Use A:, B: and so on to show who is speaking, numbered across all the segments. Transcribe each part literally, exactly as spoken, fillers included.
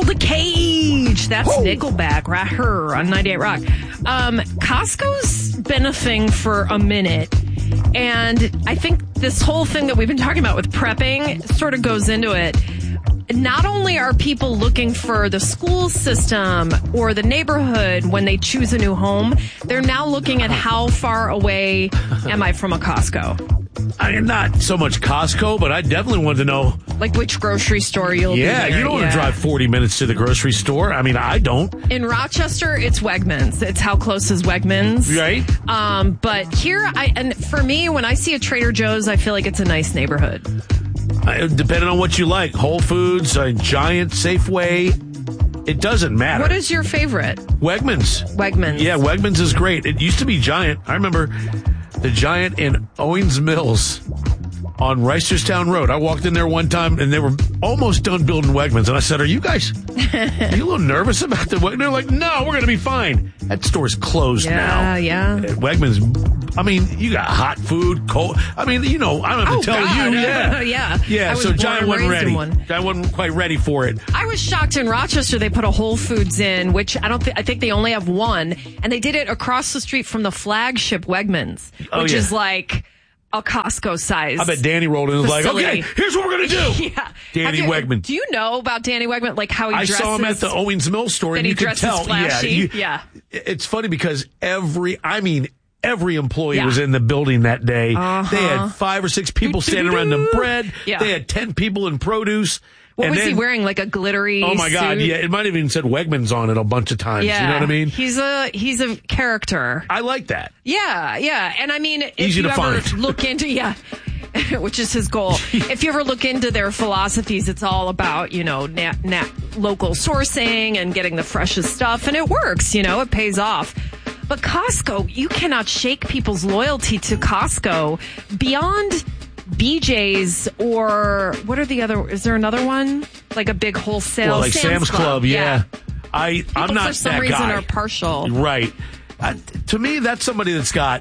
A: the Cage. That's Whoa. Nickelback right here on ninety-eight Rock. Um, Costco's been a thing for a minute. And I think this whole thing that we've been talking about with prepping sort of goes into it. Not only are people looking for the school system or the neighborhood when they choose a new home, they're now looking at how far away am I from a Costco.
B: I mean, not so much Costco, but I definitely wanted to know.
A: Like which grocery store you'll
B: yeah,
A: be there.
B: You don't
A: yeah.
B: want to drive forty minutes to the grocery store. I mean, I don't.
A: In Rochester, it's Wegmans. It's how close is Wegmans.
B: Right.
A: Um, but here, I and for me, when I see a Trader Joe's, I feel like it's a nice neighborhood.
B: Uh, depending on what you like. Whole Foods, uh, Giant, Safeway. It doesn't matter.
A: What is your favorite?
B: Wegmans.
A: Wegmans.
B: Yeah, Wegmans is great. It used to be Giant. I remember the Giant in Owings Mills on Reisterstown Road. I walked in there one time, and they were almost done building Wegmans. And I said, are you guys are you a little nervous about the Wegmans? They're like, no, we're going to be fine. That store's closed
A: yeah,
B: now.
A: Yeah, yeah.
B: Wegmans, I mean, you got hot food, cold. I mean, you know, I don't have to
A: oh,
B: tell
A: God.
B: you. Yeah.
A: yeah.
B: Yeah, so Giant wasn't ready.
A: One.
B: Giant wasn't quite ready for it.
A: I was shocked in Rochester they put a Whole Foods in, which I don't think, I think they only have one. And they did it across the street from the flagship Wegmans, which
B: oh, yeah.
A: is like a Costco size.
B: I bet Danny rolled in and was like, okay, here's what we're going to do.
A: yeah.
B: Danny
A: you,
B: Wegman.
A: Do you know about Danny Wegman? Like how he
B: I
A: dresses?
B: saw him at the Owings Mills store, and
A: he
B: you could tell.
A: Flashy.
B: Yeah, you,
A: yeah.
B: It's funny because every, I mean, every employee
A: yeah.
B: was in the building that day.
A: Uh-huh.
B: They had five or six people standing around the bread.
A: Yeah.
B: They had ten people in produce.
A: What
B: and
A: was
B: then,
A: he wearing? Like a glittery
B: Oh my God,
A: suit?
B: yeah. It might have even said Wegmans on it a bunch of times.
A: Yeah.
B: You know what I mean?
A: He's a he's a character.
B: I like that.
A: Yeah, yeah. And I mean, if
B: Easy
A: you
B: to
A: ever
B: find.
A: look into, yeah, which is his goal. If you ever look into their philosophies, it's all about, you know, nat, nat, local sourcing and getting the freshest stuff. And it works, you know, it pays off. But Costco, you cannot shake people's loyalty to Costco beyond B J's or what are the other, is there another one? Like a big wholesale
B: Well, like
A: Sam's,
B: Sam's Club,
A: Club
B: yeah.
A: yeah.
B: I,
A: People
B: I'm not
A: for some
B: that
A: reason
B: guy.
A: are partial.
B: Right. Uh, to me, that's somebody that's got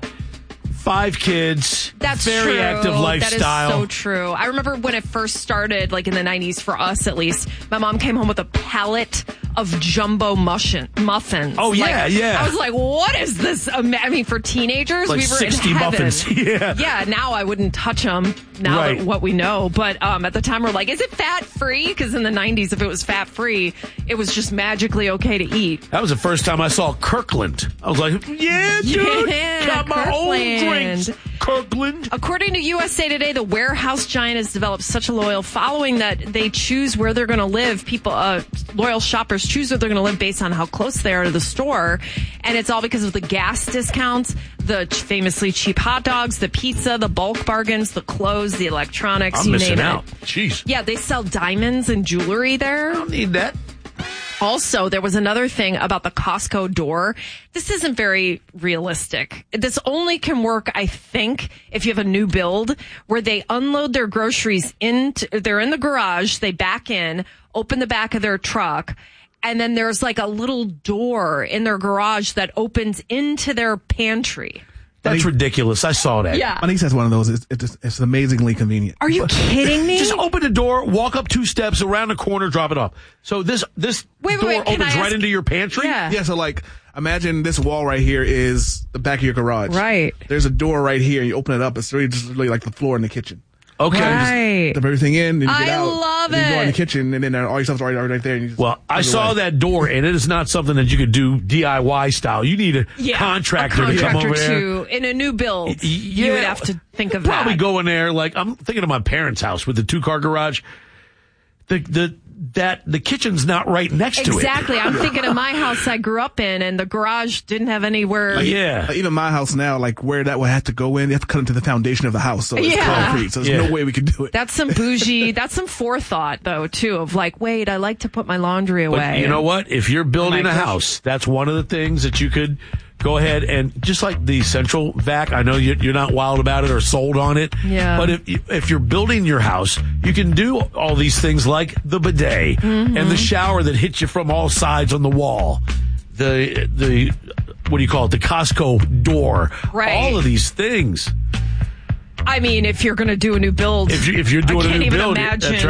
B: five kids,
A: That's
B: very
A: true.
B: active lifestyle.
A: That is so true. I remember when it first started, like in the nineties for us at least, my mom came home with a pallet of jumbo mushin- muffins.
B: Oh, yeah,
A: like,
B: yeah.
A: I was like, what is this? I mean, for teenagers,
B: Like
A: we were
B: sixty
A: in heaven.
B: muffins. Yeah.
A: Yeah, now I wouldn't touch them, now
B: Right.
A: that what we know. But um, at the time, we're like, is it fat-free? Because in the nineties, if it was fat-free, it was just magically okay to eat.
B: That was the first time I saw Kirkland. I was like, yeah, dude,
A: Yeah,
B: got my own
A: Kirkland.
B: drinks. Kirkland.
A: According to U S A Today, the warehouse giant has developed such a loyal following that they choose where they're going to live. People, uh, loyal shoppers choose where they're going to live based on how close they are to the store. And it's all because of the gas discounts, the famously cheap hot dogs, the pizza, the bulk bargains, the clothes, the electronics,
B: I'm
A: you
B: missing
A: name
B: out.
A: it.
B: Jeez.
A: Yeah, they sell diamonds and jewelry there.
B: I don't need that.
A: Also, there was another thing about the Costco door. This isn't very realistic. This only can work, I think, if you have a new build where they unload their groceries into, they're in the garage, they back in, open the back of their truck, and then there's like a little door in their garage that opens into their pantry.
B: That's ridiculous. I saw that.
A: Yeah.
C: My niece has one of those. It's, it's, it's amazingly convenient.
A: Are you kidding me?
B: Just open the door, walk up two steps, around the corner, drop it off. So this this
A: Wait, wait,
B: door
A: wait, can
B: opens
A: I
B: right
A: ask-
B: into your pantry?
A: Yeah.
C: Yeah, so like, imagine this wall right here is the back of your garage.
A: Right.
C: There's a door right here, and you open it up. It's really just really like the floor in the kitchen.
B: Okay.
A: Right.
C: Dump everything in, and you get
A: I
C: out.
A: love
C: and you go in the
A: it.
C: kitchen, and then all your stuff's already right there. And you just
B: Well, I
C: put it
B: saw
C: away.
B: that door, and it is not something that you could do D I Y style. You need a
A: Yeah,
B: contractor,
A: a contractor
B: to come over there.
A: to, in a new build,
B: Yeah.
A: you would have to think of
B: Probably
A: that.
B: go in there, like, I'm thinking of my parents' house with the two-car garage. The, the, that, the kitchen's not right next to it.
A: Exactly. I'm thinking of my house I grew up in, and the garage didn't have anywhere.
B: Yeah.
C: Like, even my house now, like where that would have to go in, you have to cut into the foundation of the house, so it's
A: Yeah.
C: concrete. So there's
B: Yeah.
C: no way we could do it.
A: That's some bougie. That's some forethought, though, too. Of like, wait, I like to put my laundry away.
B: But you know what? If you're building
A: my
B: a
A: gosh.
B: house, that's one of the things that you could go ahead and, just like the central vac, I know you- you're not wild about it or sold on it.
A: Yeah.
B: But if you- if you're building your house, you can do all these things like the bidet
A: Mm-hmm.
B: and the shower that hits you from all sides on the wall. The the what do you call it? The Costco door.
A: Right.
B: All of these things.
A: I mean, if you're going to do a new build,
B: If you- if you're doing
A: I
B: a
A: can't
B: new
A: even
B: build,
A: imagine
B: that's right.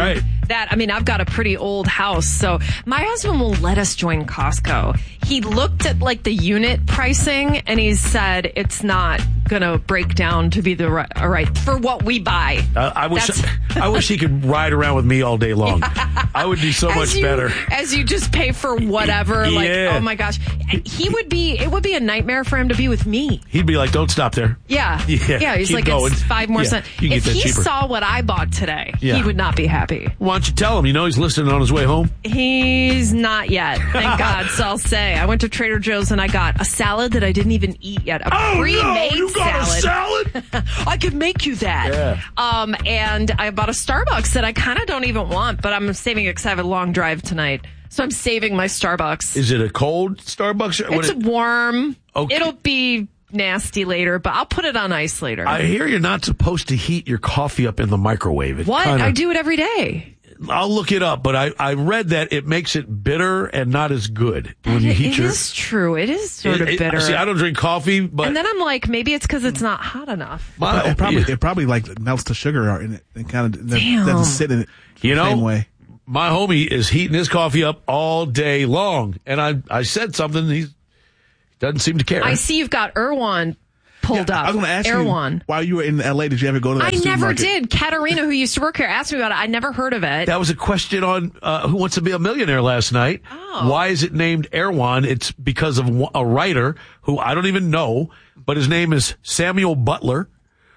A: that, I mean, I've got a pretty old house, so my husband will let us join Costco. He looked at like the unit pricing and he said it's not going to break down to be the right, all right for what we buy.
B: Uh, I wish I wish he could ride around with me all day long. I would be so
A: as
B: much
A: you,
B: better.
A: As you just pay for whatever. Like,
B: Yeah.
A: oh my gosh. He would be, it would be a nightmare for him to be with me.
B: He'd be like, don't stop there.
A: Yeah.
B: Yeah,
A: Yeah. He's
B: keep
A: like,
B: going.
A: it's five more
B: Yeah,
A: cents.
B: you can
A: If
B: get that
A: he
B: cheaper.
A: saw what I bought today,
B: Yeah.
A: he would not be happy.
B: Why don't you tell him? You know he's listening on his way home.
A: He's not yet. Thank God. So I'll say, I went to Trader Joe's and I got a salad that I didn't even eat yet. A
B: Oh,
A: pre-made
B: no, you got
A: salad.
B: a salad?
A: I could make you that.
B: Yeah.
A: Um, and I bought a Starbucks that I kind of don't even want, but I'm saving it because I have a long drive tonight. So I'm saving my Starbucks.
B: Is it a cold Starbucks? Or what
A: It's
B: it-
A: warm.
B: Okay.
A: It'll be nasty later, but I'll put it on ice later.
B: I hear you're not supposed to heat your coffee up in the microwave. It
A: what?
B: kinda-
A: I do it every day.
B: I'll look it up, but I, I read that it makes it bitter and not as good when you
A: It-
B: heat
A: it
B: your.
A: is true. It is sort of
B: It- it-
A: bitter.
B: See, I don't drink coffee, but
A: and then I'm like, maybe it's because it's not hot enough.
B: my,
C: It probably it probably like melts the sugar in it and kind of
A: Damn.
C: doesn't sit in it
B: You
C: the
B: know,
C: same way.
B: my homie is heating his coffee up all day long, and I I said something. He doesn't seem to care.
A: I see you've got Erewhon pulled
C: Yeah,
A: up.
C: I was going to ask
A: Erewhon.
C: you, while you were in L A, did you ever go to that
A: I never
C: supermarket?
A: did. Katarina, who used to work here, asked me about it. I never heard of it.
B: That was a question on uh, Who Wants to Be a Millionaire last night.
A: Oh.
B: Why is it named Erewhon? It's because of a writer who I don't even know, but his name is Samuel Butler.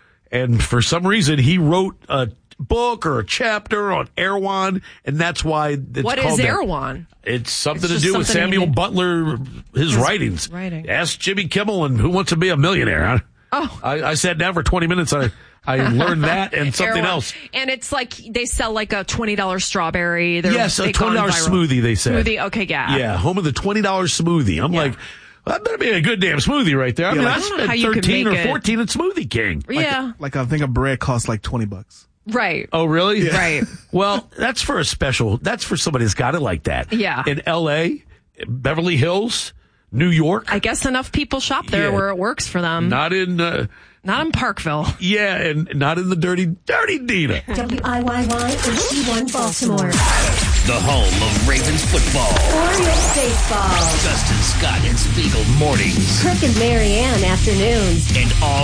B: And for some reason, he wrote a book or a chapter on Erewhon, and that's why it's
A: What
B: called
A: is
B: that.
A: Erewhon?
B: It's something
A: It's
B: to
A: just
B: do with
A: something he
B: Samuel
A: did.
B: Butler, his, writings.
A: writing.
B: Ask Jimmy Kimmel and Who Wants to Be a Millionaire. I,
A: Oh.
B: I, I sat down for twenty minutes. I, I learned that and something
A: Erewhon.
B: else.
A: And it's like they sell like a twenty dollars strawberry. They're,
B: Yes, a
A: they've gone
B: twenty dollars
A: viral.
B: smoothie, they said.
A: Smoothie, okay, yeah.
B: Yeah, home of the twenty dollars smoothie. I'm
A: Yeah.
B: like, well, that better be a good damn smoothie right there. I mean,
C: like-
B: I
C: I don't
A: know
B: spent
A: how you could
B: thirteen or
A: make it.
B: fourteen at Smoothie King.
A: Yeah,
C: Like a thing of bread costs like twenty bucks.
A: right.
B: Oh, really?
A: Right.
B: Well, that's for a special. That's for somebody that's got it like that.
A: Yeah.
B: In L A, Beverly Hills, New York.
A: I guess enough people shop there
B: Yeah.
A: where it works for them.
B: Not in, uh,
A: Not in Parkville.
B: yeah, and not in the dirty, dirty Dina.
D: W I Y Y H D one Baltimore.
E: The home of Ravens football.
D: Orioles baseball.
E: Justin Scott and Spiegel mornings.
D: Kirk and Marianne afternoons.
E: And all